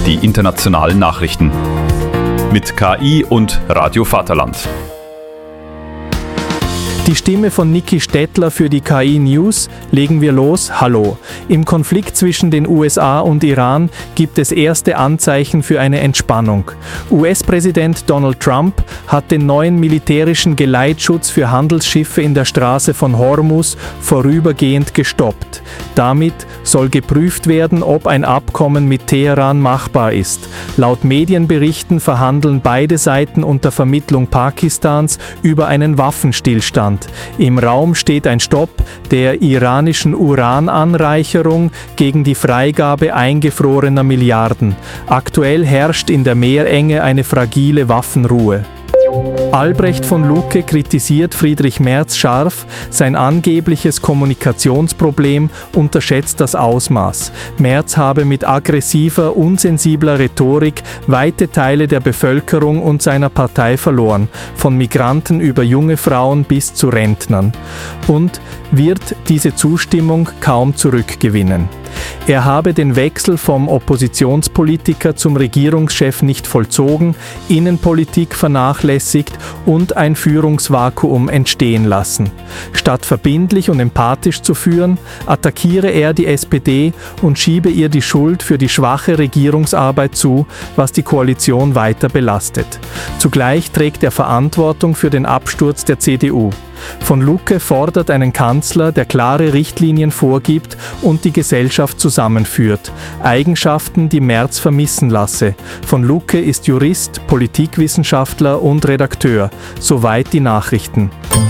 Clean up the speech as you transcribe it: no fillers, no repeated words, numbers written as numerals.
die internationalen Nachrichten. Mit KI und Radio Vaterland. Die Stimme von Niki Stettler für die KI News. Legen wir los. Hallo. Im Konflikt zwischen den USA und Iran gibt es erste Anzeichen für eine Entspannung. US-Präsident Donald Trump hat den neuen militärischen Geleitschutz für Handelsschiffe in der Straße von Hormuz vorübergehend gestoppt. Damit soll geprüft werden, ob ein Abkommen mit Teheran machbar ist. Laut Medienberichten verhandeln beide Seiten unter Vermittlung Pakistans über einen Waffenstillstand. Im Raum steht ein Stopp der iranischen Urananreicherung gegen die Freigabe eingefrorener Milliarden. Aktuell herrscht in der Meerenge eine fragile Waffenruhe. Albrecht von Lucke kritisiert Friedrich Merz scharf, sein angebliches Kommunikationsproblem unterschätzt das Ausmaß. Merz habe mit aggressiver, unsensibler Rhetorik weite Teile der Bevölkerung und seiner Partei verloren, von Migranten über junge Frauen bis zu Rentnern, und wird diese Zustimmung kaum zurückgewinnen. Er habe den Wechsel vom Oppositionspolitiker zum Regierungschef nicht vollzogen, Innenpolitik vernachlässigt und ein Führungsvakuum entstehen lassen. Statt verbindlich und empathisch zu führen, attackiere er die SPD und schiebe ihr die Schuld für die schwache Regierungsarbeit zu, was die Koalition weiter belastet. Zugleich trägt er Verantwortung für den Absturz der CDU. Von Lucke fordert einen Kanzler, der klare Richtlinien vorgibt und die Gesellschaft zusammenführt. Eigenschaften, die Merz vermissen lasse. Von Lucke ist Jurist, Politikwissenschaftler und Redakteur. Soweit die Nachrichten.